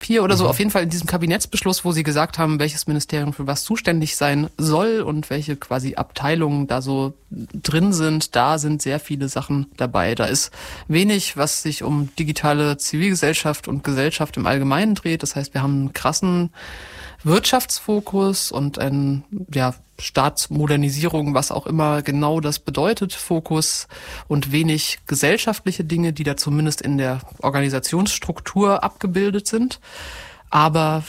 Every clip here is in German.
oder so, auf jeden Fall in diesem Kabinettsbeschluss, wo sie gesagt haben, welches Ministerium für was zuständig sein soll und welche quasi Abteilungen da so drin sind, da sind sehr viele Sachen dabei. Da ist wenig, was sich um digitale Zivilgesellschaft und Gesellschaft im Allgemeinen dreht. Das heißt, wir haben einen krassen Wirtschaftsfokus und ein Staatsmodernisierung, was auch immer genau das bedeutet, Fokus und wenig gesellschaftliche Dinge, die da zumindest in der Organisationsstruktur abgebildet sind. Aber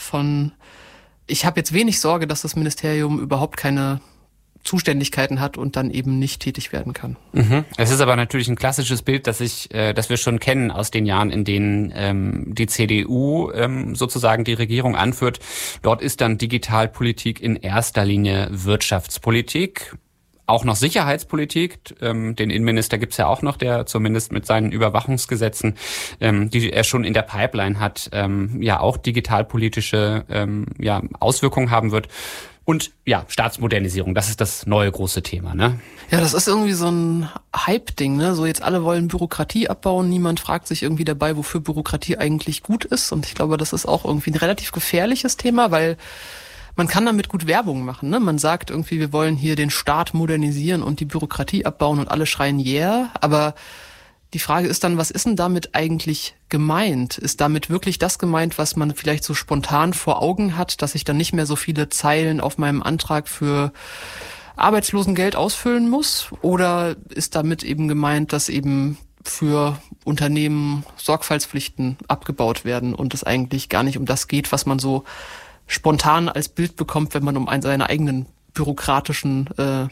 ich habe jetzt wenig Sorge, dass das Ministerium überhaupt keine Zuständigkeiten hat und dann eben nicht tätig werden kann. Es ist aber natürlich ein klassisches Bild, das wir schon kennen aus den Jahren, in denen die CDU sozusagen die Regierung anführt. Dort ist dann Digitalpolitik in erster Linie Wirtschaftspolitik. Auch noch Sicherheitspolitik, den Innenminister gibt's ja auch noch, der zumindest mit seinen Überwachungsgesetzen, die er schon in der Pipeline hat, auch digitalpolitische Auswirkungen haben wird. Und Staatsmodernisierung, das ist das neue große Thema, ne? Ja, das ist irgendwie so ein Hype-Ding, ne? So jetzt alle wollen Bürokratie abbauen, niemand fragt sich irgendwie dabei, wofür Bürokratie eigentlich gut ist. Und ich glaube, das ist auch irgendwie ein relativ gefährliches Thema, weil man kann damit gut Werbung machen, ne? Man sagt irgendwie, wir wollen hier den Staat modernisieren und die Bürokratie abbauen und alle schreien yeah, aber die Frage ist dann, was ist denn damit eigentlich gemeint? Ist damit wirklich das gemeint, was man vielleicht so spontan vor Augen hat, dass ich dann nicht mehr so viele Zeilen auf meinem Antrag für Arbeitslosengeld ausfüllen muss? Oder ist damit eben gemeint, dass eben für Unternehmen Sorgfaltspflichten abgebaut werden und es eigentlich gar nicht um das geht, was man so spontan als Bild bekommt, wenn man um seine eigenen bürokratischen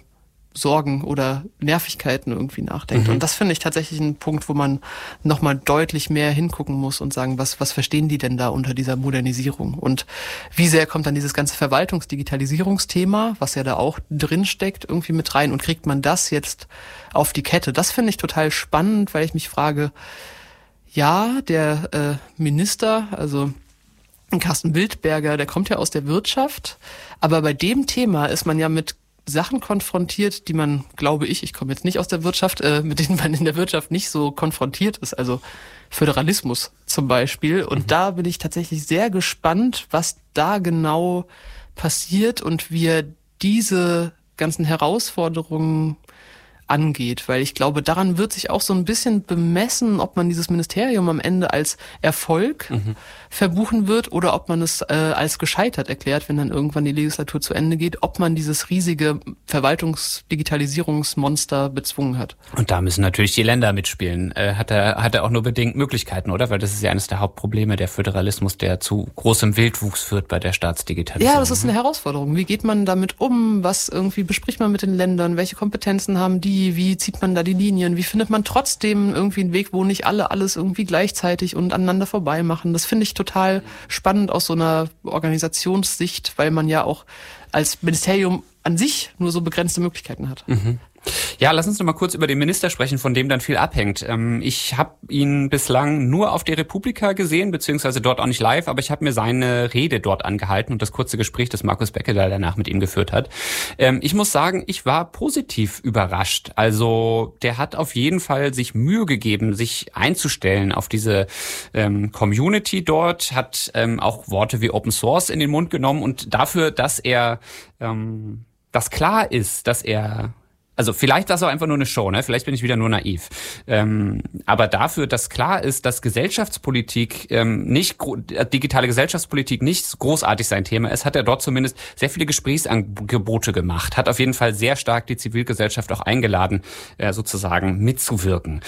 Sorgen oder Nervigkeiten irgendwie nachdenkt. Und das finde ich tatsächlich ein Punkt, wo man nochmal deutlich mehr hingucken muss und sagen, was verstehen die denn da unter dieser Modernisierung? Und wie sehr kommt dann dieses ganze Verwaltungsdigitalisierungsthema, was ja da auch drin steckt, irgendwie mit rein und kriegt man das jetzt auf die Kette? Das finde ich total spannend, weil ich mich frage, der Minister, also Carsten Wildberger, der kommt ja aus der Wirtschaft, aber bei dem Thema ist man ja mit Sachen konfrontiert, die man, glaube ich komme jetzt nicht aus der Wirtschaft, mit denen man in der Wirtschaft nicht so konfrontiert ist, also Föderalismus zum Beispiel. Und da bin ich tatsächlich sehr gespannt, was da genau passiert und wie er diese ganzen Herausforderungen angeht, weil ich glaube, daran wird sich auch so ein bisschen bemessen, ob man dieses Ministerium am Ende als Erfolg verbuchen wird oder ob man es als gescheitert erklärt, wenn dann irgendwann die Legislatur zu Ende geht, ob man dieses riesige Verwaltungsdigitalisierungsmonster bezwungen hat. Und da müssen natürlich die Länder mitspielen. Hat er auch nur bedingt Möglichkeiten, oder? Weil das ist ja eines der Hauptprobleme, der Föderalismus, der zu großem Wildwuchs führt bei der Staatsdigitalisierung. Ja, das ist eine Herausforderung. Wie geht man damit um? Was irgendwie bespricht man mit den Ländern? Welche Kompetenzen haben die? Wie zieht man da die Linien? Wie findet man trotzdem irgendwie einen Weg, wo nicht alle alles irgendwie gleichzeitig und aneinander vorbei machen? Das finde ich total spannend aus so einer Organisationssicht, weil man ja auch als Ministerium an sich nur so begrenzte Möglichkeiten hat. Ja, lass uns noch mal kurz über den Minister sprechen, von dem dann viel abhängt. Ich habe ihn bislang nur auf der Republika gesehen, beziehungsweise dort auch nicht live, aber ich habe mir seine Rede dort angehalten und das kurze Gespräch, das Markus Beckedahl danach mit ihm geführt hat. Ich muss sagen, ich war positiv überrascht. Also der hat auf jeden Fall sich Mühe gegeben, sich einzustellen auf diese Community dort, hat auch Worte wie Open Source in den Mund genommen und dafür, dass er dass klar ist, dass er also vielleicht war es auch einfach nur eine Show, ne? Vielleicht bin ich wieder nur naiv. Aber dafür, dass klar ist, dass Gesellschaftspolitik digitale Gesellschaftspolitik nicht großartig sein Thema ist, hat er dort zumindest sehr viele Gesprächsangebote gemacht. Hat auf jeden Fall sehr stark die Zivilgesellschaft auch eingeladen, sozusagen mitzuwirken.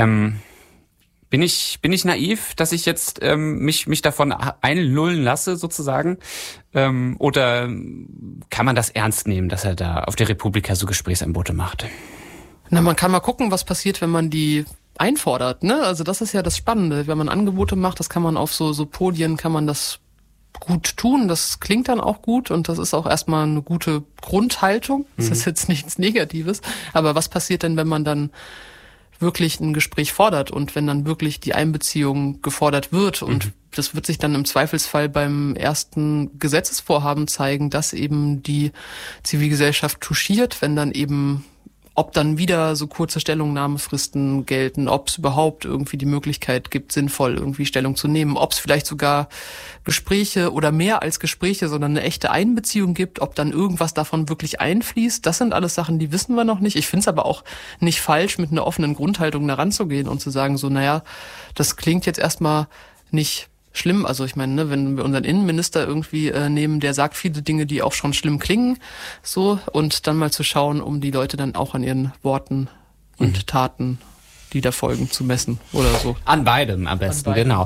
Bin ich naiv, dass ich jetzt mich davon einlullen lasse sozusagen? Oder kann man das ernst nehmen, dass er da auf der Republika so Gesprächsangebote macht? Na, man kann mal gucken, was passiert, wenn man die einfordert, ne? Also das ist ja das Spannende. Wenn man Angebote macht, das kann man auf so Podien, kann man das gut tun. Das klingt dann auch gut und das ist auch erstmal eine gute Grundhaltung. Das ist jetzt nichts Negatives. Aber was passiert denn, wenn man dann wirklich ein Gespräch fordert und wenn dann wirklich die Einbeziehung gefordert wird und das wird sich dann im Zweifelsfall beim ersten Gesetzesvorhaben zeigen, dass eben die Zivilgesellschaft touchiert, wenn dann eben ob dann wieder so kurze Stellungnahmefristen gelten, ob es überhaupt irgendwie die Möglichkeit gibt, sinnvoll irgendwie Stellung zu nehmen, ob es vielleicht sogar Gespräche oder mehr als Gespräche, sondern eine echte Einbeziehung gibt, ob dann irgendwas davon wirklich einfließt. Das sind alles Sachen, die wissen wir noch nicht. Ich finde es aber auch nicht falsch, mit einer offenen Grundhaltung da ranzugehen und zu sagen, so, naja, das klingt jetzt erstmal nicht schlimm. Also ich meine, ne, wenn wir unseren Innenminister irgendwie nehmen, der sagt viele Dinge, die auch schon schlimm klingen, so, und dann mal zu schauen, um die Leute dann auch an ihren Worten und Taten, die da folgen, zu messen oder so. An beidem am besten, genau.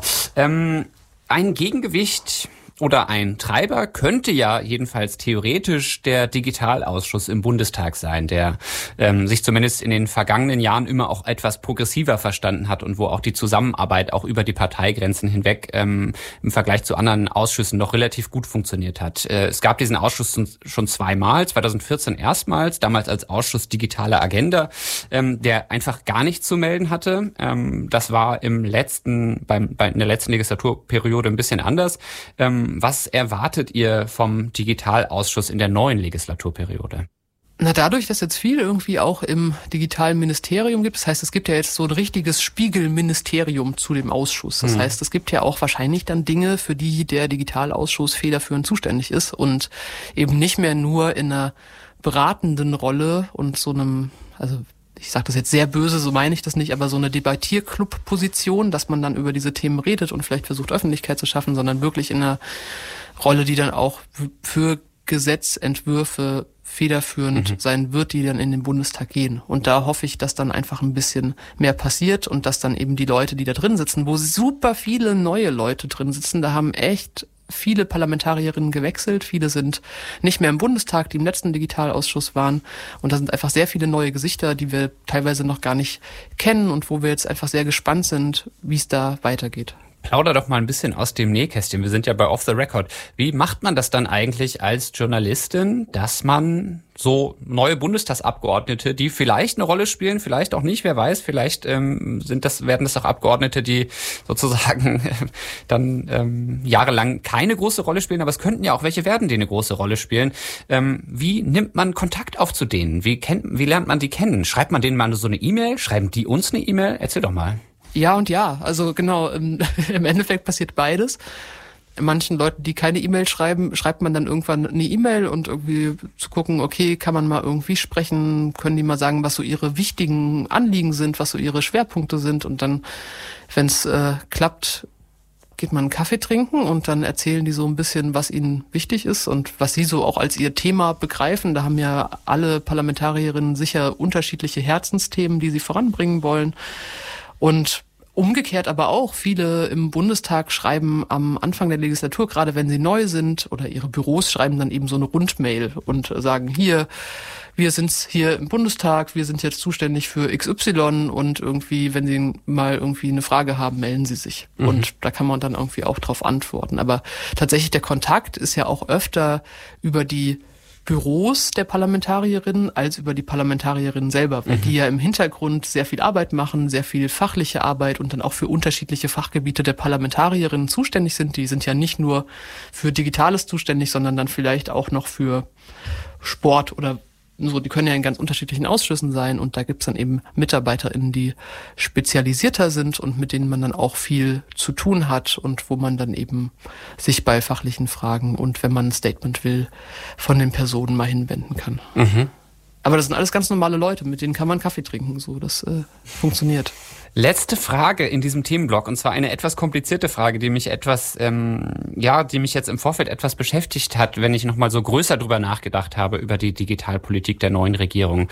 Ein Gegengewicht oder ein Treiber könnte ja jedenfalls theoretisch der Digitalausschuss im Bundestag sein, der sich zumindest in den vergangenen Jahren immer auch etwas progressiver verstanden hat und wo auch die Zusammenarbeit auch über die Parteigrenzen hinweg im Vergleich zu anderen Ausschüssen noch relativ gut funktioniert hat. Es gab diesen Ausschuss schon zweimal, 2014 erstmals, damals als Ausschuss Digitale Agenda, der einfach gar nichts zu melden hatte. Das war in der letzten Legislaturperiode ein bisschen anders. Was erwartet ihr vom Digitalausschuss in der neuen Legislaturperiode? Na, dadurch, dass jetzt viel irgendwie auch im digitalen Ministerium gibt, das heißt, es gibt ja jetzt so ein richtiges Spiegelministerium zu dem Ausschuss. Das heißt, es gibt ja auch wahrscheinlich dann Dinge, für die der Digitalausschuss federführend zuständig ist und eben nicht mehr nur in einer beratenden Rolle und so einem, also ich sage das jetzt sehr böse, so meine ich das nicht, aber so eine Debattierclub-Position, dass man dann über diese Themen redet und vielleicht versucht, Öffentlichkeit zu schaffen, sondern wirklich in einer Rolle, die dann auch für Gesetzentwürfe federführend sein wird, die dann in den Bundestag gehen. Und da hoffe ich, dass dann einfach ein bisschen mehr passiert und dass dann eben die Leute, die da drin sitzen, wo super viele neue Leute drin sitzen, da haben echt viele Parlamentarierinnen gewechselt, viele sind nicht mehr im Bundestag, die im letzten Digitalausschuss waren, und da sind einfach sehr viele neue Gesichter, die wir teilweise noch gar nicht kennen und wo wir jetzt einfach sehr gespannt sind, wie es da weitergeht. Plauder doch mal ein bisschen aus dem Nähkästchen. Wir sind ja bei Off the Record. Wie macht man das dann eigentlich als Journalistin, dass man so neue Bundestagsabgeordnete, die vielleicht eine Rolle spielen, vielleicht auch nicht, wer weiß, vielleicht werden das auch Abgeordnete, die sozusagen dann jahrelang keine große Rolle spielen, aber es könnten ja auch welche werden, die eine große Rolle spielen. Wie nimmt man Kontakt auf zu denen? Wie lernt man die kennen? Schreibt man denen mal so eine E-Mail? Schreiben die uns eine E-Mail? Erzähl doch mal. Ja und ja, also genau, im Endeffekt passiert beides. Manchen Leuten, die keine E-Mail schreiben, schreibt man dann irgendwann eine E-Mail und irgendwie zu gucken, okay, kann man mal irgendwie sprechen, können die mal sagen, was so ihre wichtigen Anliegen sind, was so ihre Schwerpunkte sind, und dann, wenn es klappt, geht man einen Kaffee trinken und dann erzählen die so ein bisschen, was ihnen wichtig ist und was sie so auch als ihr Thema begreifen. Da haben ja alle Parlamentarierinnen sicher unterschiedliche Herzensthemen, die sie voranbringen wollen. Und umgekehrt aber auch, viele im Bundestag schreiben am Anfang der Legislatur, gerade wenn sie neu sind, oder ihre Büros schreiben dann eben so eine Rundmail und sagen, hier, wir sind hier im Bundestag, wir sind jetzt zuständig für XY, und irgendwie, wenn Sie mal irgendwie eine Frage haben, melden Sie sich. Und da kann man dann irgendwie auch drauf antworten. Aber tatsächlich der Kontakt ist ja auch öfter über die Büros der Parlamentarierinnen als über die Parlamentarierinnen selber, weil die ja im Hintergrund sehr viel Arbeit machen, sehr viel fachliche Arbeit und dann auch für unterschiedliche Fachgebiete der Parlamentarierinnen zuständig sind. Die sind ja nicht nur für Digitales zuständig, sondern dann vielleicht auch noch für Sport oder so. Die können ja in ganz unterschiedlichen Ausschüssen sein, und da gibt's dann eben MitarbeiterInnen, die spezialisierter sind und mit denen man dann auch viel zu tun hat und wo man dann eben sich bei fachlichen Fragen und wenn man ein Statement will, von den Personen mal hinwenden kann. Aber das sind alles ganz normale Leute, mit denen kann man Kaffee trinken, so, das funktioniert. Letzte Frage in diesem Themenblock, und zwar eine etwas komplizierte Frage, die mich jetzt im Vorfeld etwas beschäftigt hat, wenn ich nochmal so größer drüber nachgedacht habe über die Digitalpolitik der neuen Regierung.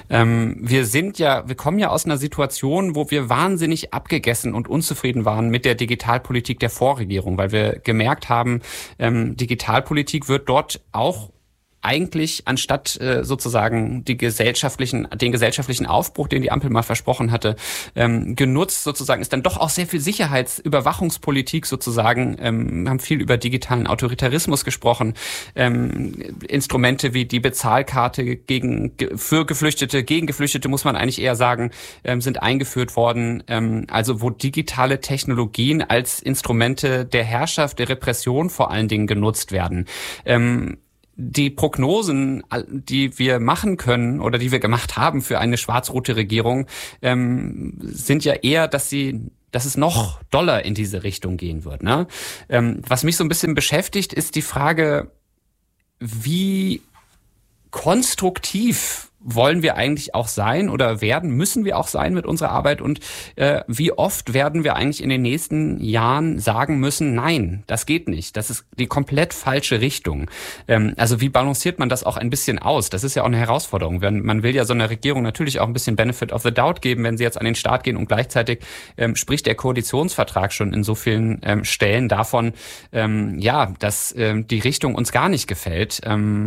Wir kommen ja aus einer Situation, wo wir wahnsinnig abgegessen und unzufrieden waren mit der Digitalpolitik der Vorregierung, weil wir gemerkt haben, Digitalpolitik wird dort auch eigentlich anstatt sozusagen den gesellschaftlichen Aufbruch, den die Ampel mal versprochen hatte, genutzt sozusagen, ist dann doch auch sehr viel Sicherheitsüberwachungspolitik sozusagen, haben viel über digitalen Autoritarismus gesprochen, Instrumente wie die Bezahlkarte gegen Geflüchtete muss man eigentlich eher sagen, sind eingeführt worden, also wo digitale Technologien als Instrumente der Herrschaft, der Repression vor allen Dingen genutzt werden. die Prognosen, die wir machen können oder die wir gemacht haben für eine schwarz-rote Regierung, sind ja eher, dass es noch doller in diese Richtung gehen wird. Ne? Was mich so ein bisschen beschäftigt, ist die Frage, wie konstruktiv wollen wir eigentlich auch sein oder müssen wir auch sein mit unserer Arbeit und wie oft werden wir eigentlich in den nächsten Jahren sagen müssen, nein, das geht nicht, das ist die komplett falsche Richtung. Also wie balanciert man das auch ein bisschen aus? Das ist ja auch eine Herausforderung. Man will ja so einer Regierung natürlich auch ein bisschen Benefit of the doubt geben, wenn sie jetzt an den Start gehen und gleichzeitig spricht der Koalitionsvertrag schon in so vielen Stellen davon, dass die Richtung uns gar nicht gefällt.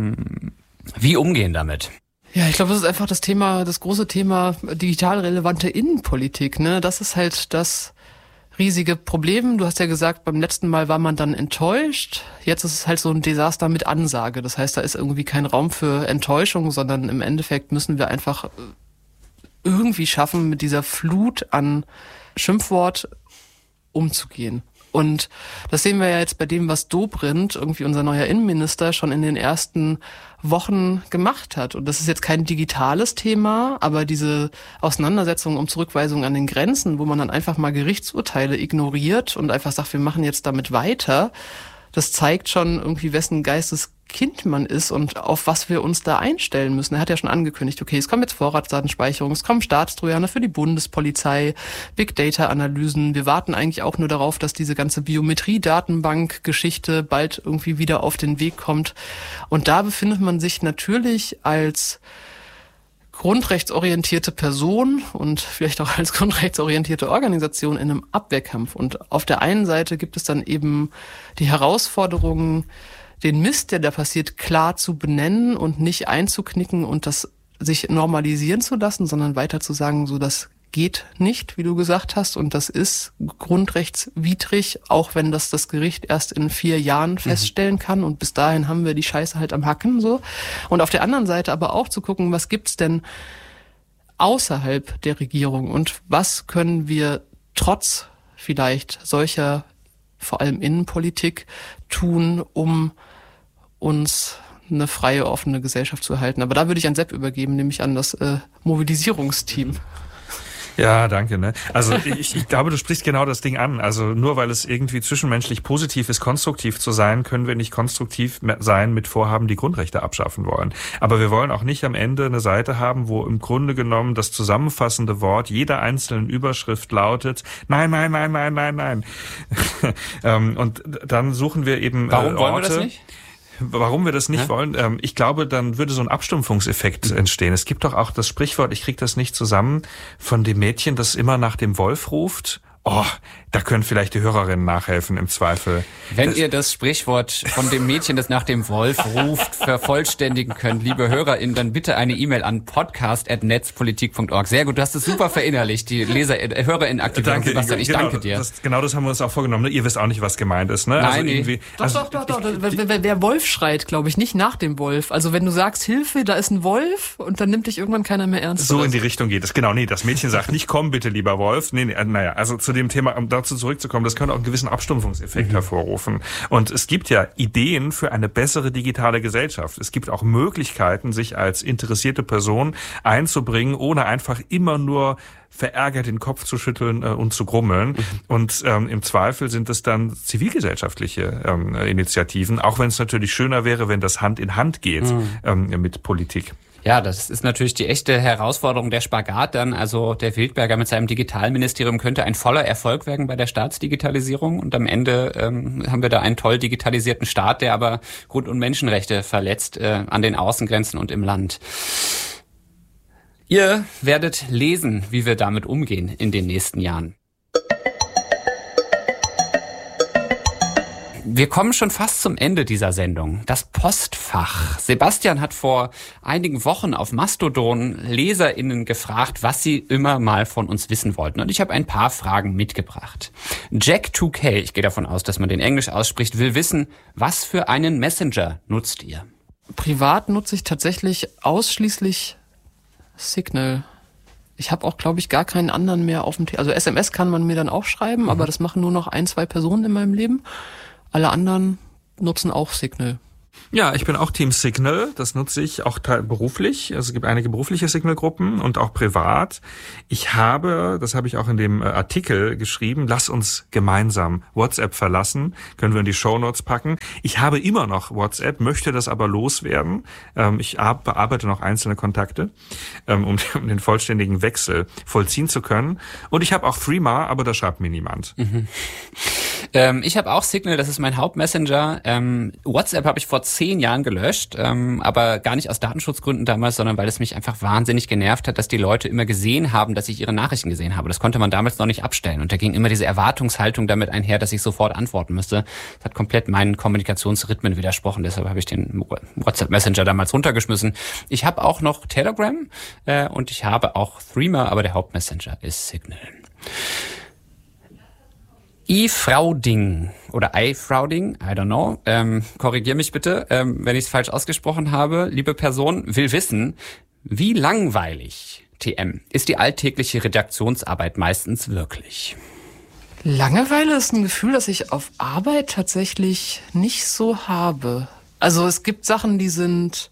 Wie umgehen damit? Ja, ich glaube, das ist einfach das große Thema digital relevante Innenpolitik, ne? Das ist halt das riesige Problem. Du hast ja gesagt, beim letzten Mal war man dann enttäuscht. Jetzt ist es halt so ein Desaster mit Ansage. Das heißt, da ist irgendwie kein Raum für Enttäuschung, sondern im Endeffekt müssen wir einfach irgendwie schaffen, mit dieser Flut an Schimpfwort umzugehen. Und das sehen wir ja jetzt bei dem, was Dobrindt, irgendwie unser neuer Innenminister, schon in den ersten Wochen gemacht hat. Und das ist jetzt kein digitales Thema, aber diese Auseinandersetzung um Zurückweisung an den Grenzen, wo man dann einfach mal Gerichtsurteile ignoriert und einfach sagt, wir machen jetzt damit weiter, das zeigt schon irgendwie, wessen Geisteskind man ist und auf was wir uns da einstellen müssen. Er hat ja schon angekündigt, okay, es kommen jetzt Vorratsdatenspeicherung, es kommen Staatstrojaner für die Bundespolizei, Big-Data-Analysen. Wir warten eigentlich auch nur darauf, dass diese ganze Biometrie-Datenbank-Geschichte bald irgendwie wieder auf den Weg kommt. Und da befindet man sich natürlich als grundrechtsorientierte Person und vielleicht auch als grundrechtsorientierte Organisation in einem Abwehrkampf. Und auf der einen Seite gibt es dann eben die Herausforderung, den Mist, der da passiert, klar zu benennen und nicht einzuknicken und das sich normalisieren zu lassen, sondern weiter zu sagen, so das geht nicht, wie du gesagt hast, und das ist grundrechtswidrig, auch wenn das Gericht erst in 4 Jahren feststellen kann und bis dahin haben wir die Scheiße halt am Hacken, so. Und auf der anderen Seite aber auch zu gucken, was gibt's denn außerhalb der Regierung und was können wir trotz vielleicht solcher, vor allem Innenpolitik, tun, um uns eine freie, offene Gesellschaft zu erhalten. Aber da würde ich an Sepp übergeben, nämlich an das Mobilisierungsteam. Ja, danke. Ne? Also ich glaube, du sprichst genau das Ding an. Also nur weil es irgendwie zwischenmenschlich positiv ist, konstruktiv zu sein, können wir nicht konstruktiv sein mit Vorhaben, die Grundrechte abschaffen wollen. Aber wir wollen auch nicht am Ende eine Seite haben, wo im Grunde genommen das zusammenfassende Wort jeder einzelnen Überschrift lautet, nein, nein, nein, nein, nein, nein. Und dann suchen wir eben Warum wollen wir das nicht? Warum wir das nicht wollen? Ich glaube, dann würde so ein Abstumpfungseffekt entstehen. Es gibt doch auch das Sprichwort, ich krieg das nicht zusammen, von dem Mädchen, das immer nach dem Wolf ruft. Oh, da können vielleicht die Hörerinnen nachhelfen im Zweifel. Wenn ihr das Sprichwort von dem Mädchen, das nach dem Wolf ruft, vervollständigen könnt, liebe HörerInnen, dann bitte eine E-Mail an podcast@netzpolitik.org. Sehr gut, du hast es super verinnerlicht, die HörerInnen aktivieren. Danke, Sebastian, ich danke dir. Das haben wir uns auch vorgenommen. Ne? Ihr wisst auch nicht, was gemeint ist. Ne? Nein, Doch. Wer Wolf schreit, glaube ich, nicht nach dem Wolf. Also wenn du sagst, Hilfe, da ist ein Wolf und dann nimmt dich irgendwann keiner mehr ernst. So in die Richtung geht es. Genau, nee, das Mädchen sagt nicht, komm bitte, lieber Wolf. Also zu dem Thema, um dazu zurückzukommen, das könnte auch einen gewissen Abstumpfungseffekt hervorrufen. Und es gibt ja Ideen für eine bessere digitale Gesellschaft. Es gibt auch Möglichkeiten, sich als interessierte Person einzubringen, ohne einfach immer nur verärgert den Kopf zu schütteln und zu grummeln. Und im Zweifel sind es dann zivilgesellschaftliche Initiativen, auch wenn es natürlich schöner wäre, wenn das Hand in Hand geht mit Politik. Ja, das ist natürlich die echte Herausforderung, der Spagat dann. Also der Wildberger mit seinem Digitalministerium könnte ein voller Erfolg werden bei der Staatsdigitalisierung. Und am Ende haben wir da einen toll digitalisierten Staat, der aber Grund- und Menschenrechte verletzt an den Außengrenzen und im Land. Ihr werdet lesen, wie wir damit umgehen in den nächsten Jahren. Wir kommen schon fast zum Ende dieser Sendung. Das Postfach. Sebastian hat vor einigen Wochen auf Mastodon LeserInnen gefragt, was sie immer mal von uns wissen wollten. Und ich habe ein paar Fragen mitgebracht. Jack2K, ich gehe davon aus, dass man den Englisch ausspricht, will wissen, was für einen Messenger nutzt ihr? Privat nutze ich tatsächlich ausschließlich Signal. Ich habe auch, glaube ich, gar keinen anderen mehr auf dem Also SMS kann man mir dann auch schreiben, aber das machen nur noch 1, 2 Personen in meinem Leben. Alle anderen nutzen auch Signal. Ja, ich bin auch Team Signal. Das nutze ich auch beruflich. Also es gibt einige berufliche Signal-Gruppen und auch privat. Ich habe, das habe ich auch in dem Artikel geschrieben, lass uns gemeinsam WhatsApp verlassen. Können wir in die Shownotes packen. Ich habe immer noch WhatsApp, möchte das aber loswerden. Ich bearbeite noch einzelne Kontakte, um den vollständigen Wechsel vollziehen zu können. Und ich habe auch Threema, aber da schreibt mir niemand. Mhm. Ich habe auch Signal, das ist mein Hauptmessenger. WhatsApp habe ich vor 10 Jahren gelöscht, aber gar nicht aus Datenschutzgründen damals, sondern weil es mich einfach wahnsinnig genervt hat, dass die Leute immer gesehen haben, dass ich ihre Nachrichten gesehen habe. Das konnte man damals noch nicht abstellen. Und da ging immer diese Erwartungshaltung damit einher, dass ich sofort antworten müsste. Das hat komplett meinen Kommunikationsrhythmen widersprochen. Deshalb habe ich den WhatsApp Messenger damals runtergeschmissen. Ich habe auch noch Telegram und ich habe auch Threema, aber der Hauptmessenger ist Signal. Ifrauding oder Eifrauding, I don't know, korrigier mich bitte, wenn ich es falsch ausgesprochen habe. Liebe Person, will wissen, wie langweilig, TM, ist die alltägliche Redaktionsarbeit meistens wirklich? Langeweile ist ein Gefühl, das ich auf Arbeit tatsächlich nicht so habe. Also es gibt Sachen, die sind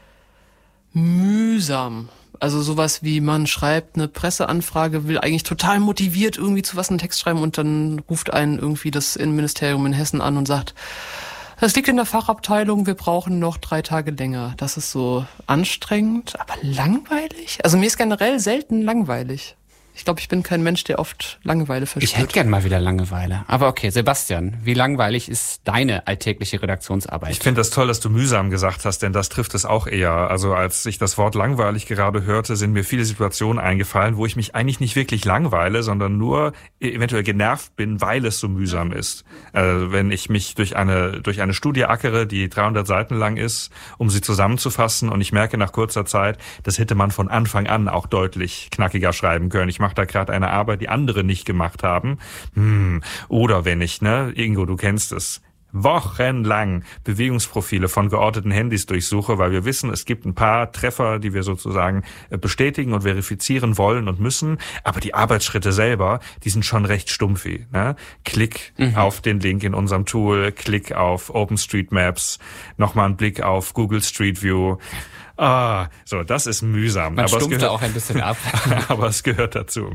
mühsam. Also sowas wie man schreibt eine Presseanfrage, will eigentlich total motiviert irgendwie zu was einen Text schreiben und dann ruft einen irgendwie das Innenministerium in Hessen an und sagt, das liegt in der Fachabteilung, wir brauchen noch 3 Tage länger. Das ist so anstrengend, aber langweilig? Also mir ist generell selten langweilig. Ich glaube, ich bin kein Mensch, der oft Langeweile verspürt. Ich hätte gern mal wieder Langeweile. Aber okay, Sebastian, wie langweilig ist deine alltägliche Redaktionsarbeit? Ich finde das toll, dass du mühsam gesagt hast, denn das trifft es auch eher. Also als ich das Wort langweilig gerade hörte, sind mir viele Situationen eingefallen, wo ich mich eigentlich nicht wirklich langweile, sondern nur eventuell genervt bin, weil es so mühsam ist. Wenn ich mich durch eine Studie ackere, die 300 Seiten lang ist, um sie zusammenzufassen und ich merke nach kurzer Zeit, das hätte man von Anfang an auch deutlich knackiger schreiben können. Ich mache da gerade eine Arbeit, die andere nicht gemacht haben. Oder wenn ich, Ingo, du kennst es, wochenlang Bewegungsprofile von georteten Handys durchsuche, weil wir wissen, es gibt ein paar Treffer, die wir sozusagen bestätigen und verifizieren wollen und müssen, aber die Arbeitsschritte selber, die sind schon recht stumpfi. Klick auf den Link in unserem Tool, Klick auf OpenStreetMaps, nochmal ein Blick auf Google Street View. So, das ist mühsam. Man stumpft da auch ein bisschen ab. Aber es gehört dazu.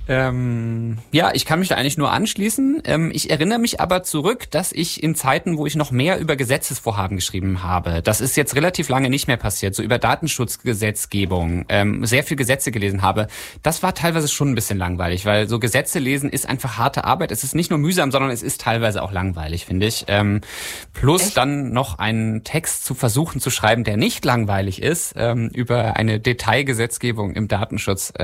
Ja, ich kann mich da eigentlich nur anschließen. Ich erinnere mich aber zurück, dass ich in Zeiten, wo ich noch mehr über Gesetzesvorhaben geschrieben habe, das ist jetzt relativ lange nicht mehr passiert, so über Datenschutzgesetzgebung, sehr viel Gesetze gelesen habe. Das war teilweise schon ein bisschen langweilig, weil so Gesetze lesen ist einfach harte Arbeit. Es ist nicht nur mühsam, sondern es ist teilweise auch langweilig, finde ich. Plus Echt? Dann noch einen Text zu versuchen zu schreiben, der nicht langweilig ist, über eine Detailgesetzgebung im Datenschutz.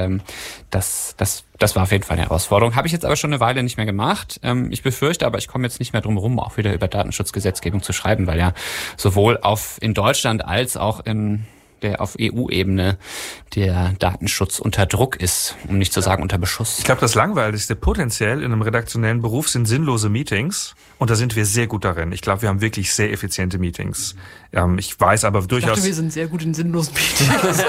Das war auf jeden Fall eine Herausforderung. Habe ich jetzt aber schon eine Weile nicht mehr gemacht. Ich befürchte aber, ich komme jetzt nicht mehr drum herum, auch wieder über Datenschutzgesetzgebung zu schreiben, weil ja sowohl in Deutschland als auch auf EU-Ebene der Datenschutz unter Druck ist, um nicht zu sagen unter Beschuss. Ich glaube, das Langweiligste potenziell in einem redaktionellen Beruf sind sinnlose Meetings. Und da sind wir sehr gut darin. Ich glaube, wir haben wirklich sehr effiziente Meetings. Ich weiß aber durchaus... Ich dachte, wir sind sehr gut in sinnlosen Meetings.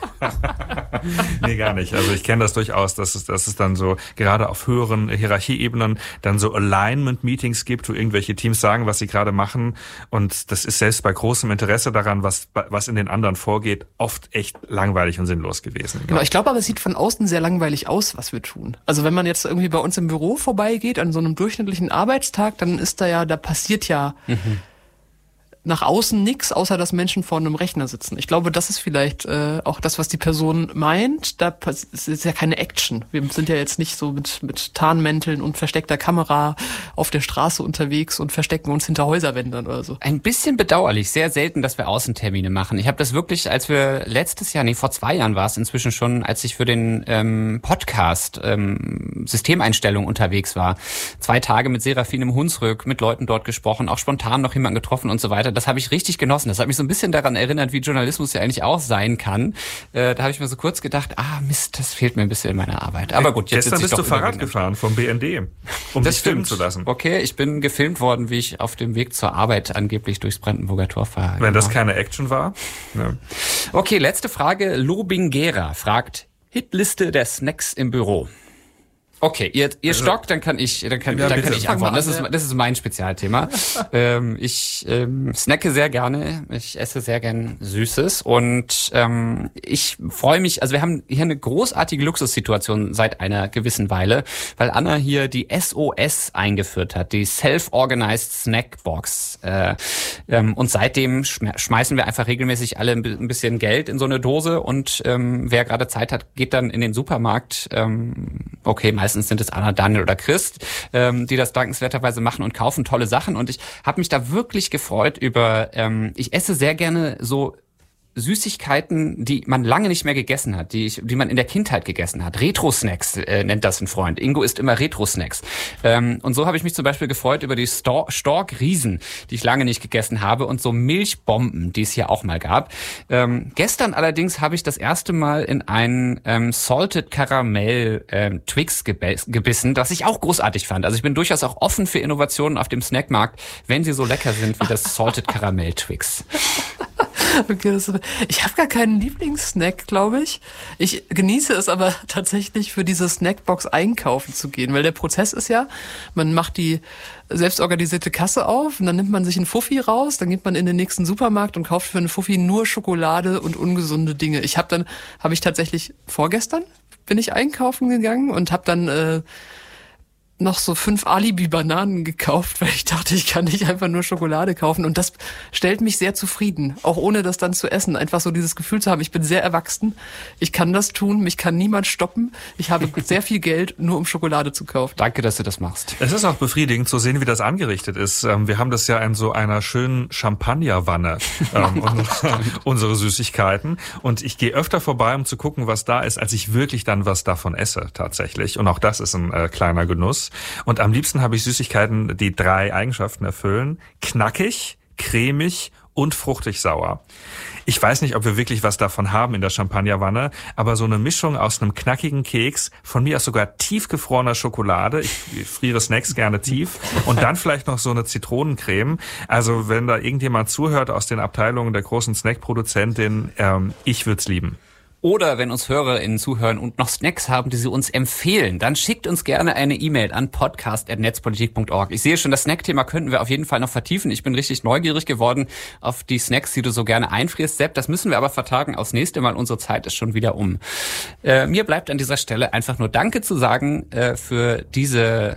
Nee, gar nicht. Also ich kenne das durchaus, dass es dann so, gerade auf höheren Hierarchieebenen, dann so Alignment-Meetings gibt, wo irgendwelche Teams sagen, was sie gerade machen. Und das ist selbst bei großem Interesse daran, was in den anderen vorgeht, oft echt langweilig und sinnlos gewesen. Genau, ich glaube aber, es sieht von außen sehr langweilig aus, was wir tun. Also wenn man jetzt irgendwie bei uns im Büro vorbeigeht, an so einem durchschnittlichen Arbeitstag, dann ist da passiert ja nach außen nichts, außer dass Menschen vor einem Rechner sitzen. Ich glaube, das ist vielleicht auch das, was die Person meint. Da ist ja keine Action. Wir sind ja jetzt nicht so mit Tarnmänteln und versteckter Kamera auf der Straße unterwegs und verstecken uns hinter Häuserwänden oder so. Ein bisschen bedauerlich, sehr selten, dass wir Außentermine machen. Ich habe das wirklich, als wir vor 2 Jahren war es inzwischen schon, als ich für den Podcast Systemeinstellungen unterwegs war. 2 Tage mit Serafin im Hunsrück, mit Leuten dort gesprochen, auch spontan noch jemanden getroffen und so weiter. Das habe ich richtig genossen. Das hat mich so ein bisschen daran erinnert, wie Journalismus ja eigentlich auch sein kann. Da habe ich mir so kurz gedacht, Mist, das fehlt mir ein bisschen in meiner Arbeit. Aber gut, jetzt gestern bist du Fahrrad gefahren vom BND, um dich filmen zu lassen. Okay, ich bin gefilmt worden, wie ich auf dem Weg zur Arbeit angeblich durchs Brandenburger Tor fahre. Wenn das keine Action war. Ja. Okay, letzte Frage. Lobingera fragt, Hitliste der Snacks im Büro. Okay, ihr stockt, dann kann ich antworten. Das ist mein Spezialthema. Ich snacke sehr gerne, ich esse sehr gern Süßes und ich freue mich, also wir haben hier eine großartige Luxussituation seit einer gewissen Weile, weil Anna hier die SOS eingeführt hat, die Self-Organized Snackbox. Und seitdem schmeißen wir einfach regelmäßig alle ein bisschen Geld in so eine Dose und wer gerade Zeit hat, geht dann in den Supermarkt. Okay, meistens sind es Anna, Daniel oder Christ, die das dankenswerterweise machen und kaufen tolle Sachen. Und ich habe mich da wirklich gefreut über, ich esse sehr gerne so Süßigkeiten, die man lange nicht mehr gegessen hat, die man in der Kindheit gegessen hat. Retro-Snacks nennt das ein Freund. Ingo isst immer Retro-Snacks. Und so habe ich mich zum Beispiel gefreut über die Stork-Riesen, die ich lange nicht gegessen habe, und so Milchbomben, die es hier auch mal gab. Gestern allerdings habe ich das erste Mal in einen Salted Caramel Twix gebissen, was ich auch großartig fand. Also ich bin durchaus auch offen für Innovationen auf dem Snackmarkt, wenn sie so lecker sind wie das Salted Caramel Twix. Okay, ich habe gar keinen Lieblingssnack, glaube ich. Ich genieße es aber tatsächlich, für diese Snackbox einkaufen zu gehen, weil der Prozess ist ja, man macht die selbstorganisierte Kasse auf und dann nimmt man sich einen Fuffi raus, dann geht man in den nächsten Supermarkt und kauft für einen Fuffi nur Schokolade und ungesunde Dinge. Habe ich tatsächlich vorgestern bin ich einkaufen gegangen und habe dann noch so 5 Alibi-Bananen gekauft, weil ich dachte, ich kann nicht einfach nur Schokolade kaufen. Und das stellt mich sehr zufrieden, auch ohne das dann zu essen. Einfach so dieses Gefühl zu haben, ich bin sehr erwachsen, ich kann das tun, mich kann niemand stoppen. Ich habe sehr viel Geld, nur um Schokolade zu kaufen. Danke, dass du das machst. Es ist auch befriedigend zu sehen, wie das angerichtet ist. Wir haben das ja in so einer schönen Champagnerwanne, unsere Süßigkeiten. Und ich gehe öfter vorbei, um zu gucken, was da ist, als ich wirklich dann was davon esse, tatsächlich. Und auch das ist ein kleiner Genuss. Und am liebsten habe ich Süßigkeiten, die 3 Eigenschaften erfüllen: knackig, cremig und fruchtig sauer. Ich weiß nicht, ob wir wirklich was davon haben in der Champagnerwanne, aber so eine Mischung aus einem knackigen Keks, von mir aus sogar tiefgefrorener Schokolade, ich friere Snacks gerne tief, und dann vielleicht noch so eine Zitronencreme. Also wenn da irgendjemand zuhört aus den Abteilungen der großen Snackproduzentin, ich würde es lieben. Oder wenn uns HörerInnen zuhören und noch Snacks haben, die sie uns empfehlen, dann schickt uns gerne eine E-Mail an podcast@netzpolitik.org. Ich sehe schon, das Snackthema könnten wir auf jeden Fall noch vertiefen. Ich bin richtig neugierig geworden auf die Snacks, die du so gerne einfrierst, Sepp. Das müssen wir aber vertagen aufs nächste Mal. Unsere Zeit ist schon wieder um. Mir bleibt an dieser Stelle einfach nur Danke zu sagen für diese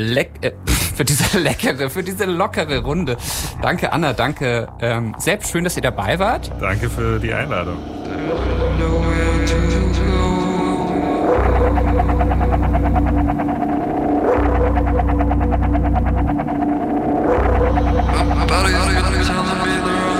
lockere Runde. Danke, Anna, danke. Sepp, schön, dass ihr dabei wart. Danke für die Einladung. But